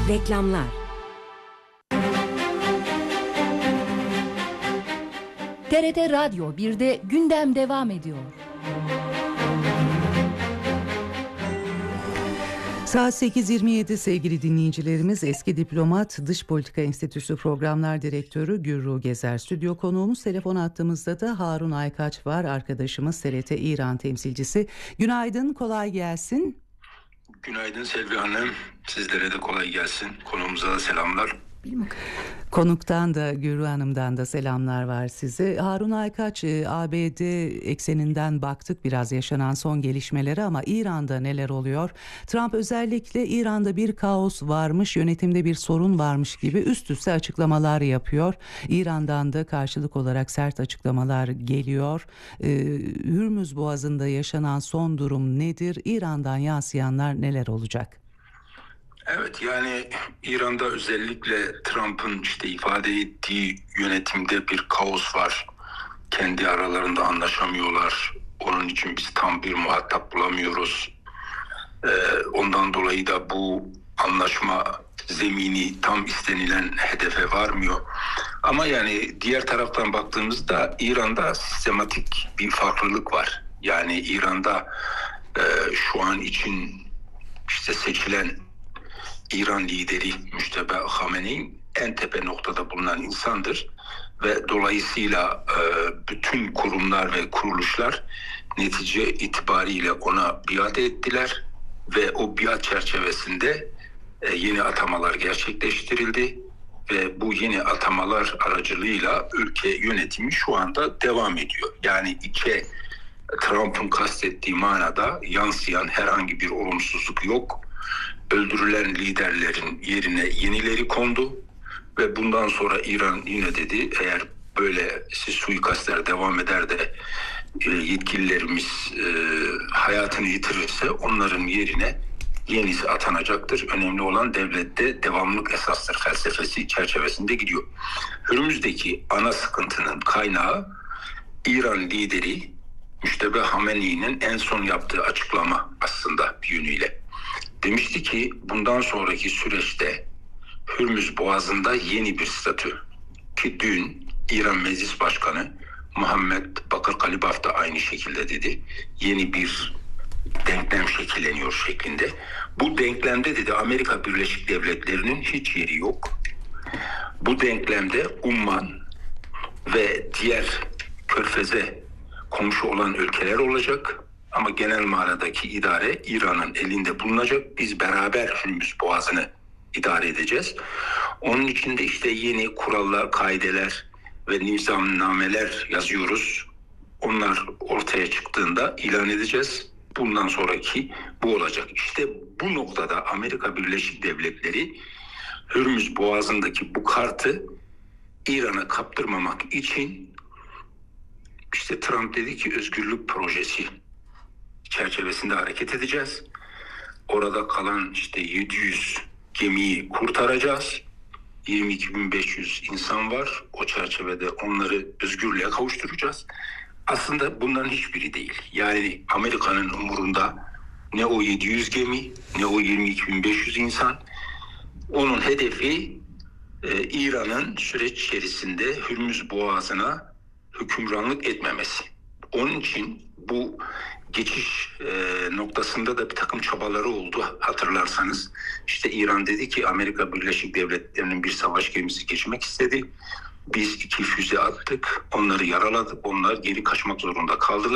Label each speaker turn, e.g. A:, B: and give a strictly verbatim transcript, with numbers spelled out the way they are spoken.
A: Reklamlar. T R T Radyo birde gündem devam ediyor.
B: Saat sekiz yirmi yedi sevgili dinleyicilerimiz. Eski diplomat, Dış Politika Enstitüsü Programlar Direktörü Gürru Gezer stüdyo konuğumuz. Telefon hattımızda da Harun Aykaç var, arkadaşımız T R T İran temsilcisi. Günaydın, kolay gelsin.
C: Günaydın Selvi Hanım, sizlere de kolay gelsin. Konuğumuza da selamlar.
B: Konuktan da Gürru Hanım'dan da selamlar var size. Harun Aykaç, A B D ekseninden baktık biraz yaşanan son gelişmelere ama İran'da neler oluyor? Trump özellikle İran'da bir kaos varmış, yönetimde bir sorun varmış gibi üst üste açıklamalar yapıyor. İran'dan da karşılık olarak sert açıklamalar geliyor. Ee, Hürmüz Boğazı'nda yaşanan son durum nedir? İran'dan yansıyanlar neler olacak?
C: Evet, yani İran'da özellikle Trump'ın işte ifade ettiği yönetimde bir kaos var. Kendi aralarında anlaşamıyorlar. Onun için biz tam bir muhatap bulamıyoruz. Ee, ondan dolayı da bu anlaşma zemini tam istenilen hedefe varmıyor. Ama yani diğer taraftan baktığımızda İran'da sistematik bir farklılık var. Yani İran'da e, şu an için işte seçilen İran lideri Müşteba Hamenei en tepe noktada bulunan insandır ve dolayısıyla e, bütün kurumlar ve kuruluşlar netice itibariyle ona biat ettiler ve o biat çerçevesinde e, yeni atamalar gerçekleştirildi ve bu yeni atamalar aracılığıyla ülke yönetimi şu anda devam ediyor. Yani içe Trump'ın kastettiği manada yansıyan herhangi bir olumsuzluk yok. Öldürülen liderlerin yerine yenileri kondu ve bundan sonra İran yine dedi, eğer böyle suikastler devam eder de e, yetkililerimiz e, hayatını yitirirse onların yerine yenisi atanacaktır. Önemli olan devlette devamlılık esastır felsefesi çerçevesinde gidiyor. Hürmüz'deki ana sıkıntının kaynağı İran lideri Müşteba Hamenei'nin en son yaptığı açıklama aslında bir yönüyle. Demişti ki bundan sonraki süreçte Hürmüz Boğazı'nda yeni bir statü, ki dün İran Meclis Başkanı Muhammed Bakır Kalibaf da aynı şekilde dedi. Yeni bir denklem şekilleniyor şeklinde. Bu denklemde dedi Amerika Birleşik Devletleri'nin hiç yeri yok. Bu denklemde Umman ve diğer Körfez'e komşu olan ülkeler olacak. Ama genel manadaki idare İran'ın elinde bulunacak. Biz beraber Hürmüz Boğazı'nı idare edeceğiz. Onun için de işte yeni kurallar, kaideler ve nizamnameler yazıyoruz. Onlar ortaya çıktığında ilan edeceğiz. Bundan sonraki bu olacak. İşte bu noktada Amerika Birleşik Devletleri Hürmüz Boğazı'ndaki bu kartı İran'a kaptırmamak için işte Trump dedi ki özgürlük projesi çerçevesinde hareket edeceğiz. Orada kalan işte yedi yüz gemiyi kurtaracağız. yirmi iki bin beş yüz insan var. O çerçevede onları özgürlüğe kavuşturacağız. Aslında bunların hiçbiri değil. Yani Amerika'nın umurunda ne o yedi yüz gemi, ne o yirmi iki bin beş yüz insan. Onun hedefi e, İran'ın süreç içerisinde Hürmüz Boğazı'na hükümranlık etmemesi. Onun için bu geçiş e, noktasında da bir takım çabaları oldu hatırlarsanız. İşte İran dedi ki Amerika Birleşik Devletleri'nin bir savaş gemisi geçmek istedi. Biz iki füze attık, onları yaraladık, onlar geri kaçmak zorunda kaldılar.